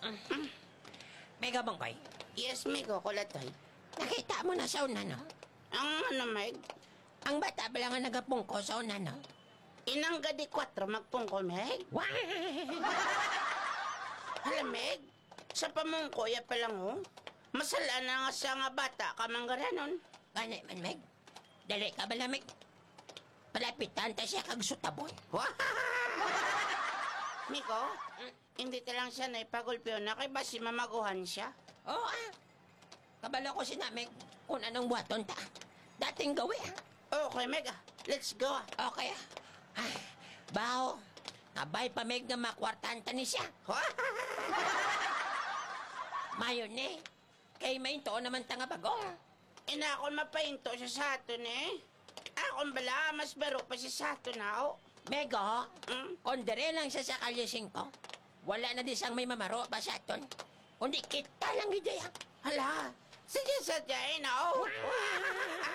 Mega Bangkoy, Yes, Migo, kulatoy. nakita mo na sa una, no? Ang ano, Meg? Ang bata ba lang ang nagapungko sa una, no? Inangga di 4 magpungko, Meg. Wow! Hala, Meg. Sa pamungko, ya pa lang, oh. Masala na nga sa nga bata ka manggaranon. Ganay man, Meg. Dali ka ba lamig? Palapitan ta siya kag sutaboy. Miko, hindi ta lang siya na ipagulpyo na kay basi mamaguhan siya. Oo, kabalo ko si Meg kung anong buhaton ta. Dating gawi, Okay, Meg. Let's go. Okay, Bao, nabay pa Meg nga makwartan ta ni siya. Mayon kay mainto naman ta nga bago. Inakon mapainto siya sa aton, eh. Akon bala, mas baro pa siya sa aton, ako. Mego, Mm? kung dire lang siya sa kalye 5, wala na di siyang may mamaro pa sa aton. Kundi kita lang ide. Hala, sige sa dyan, ako.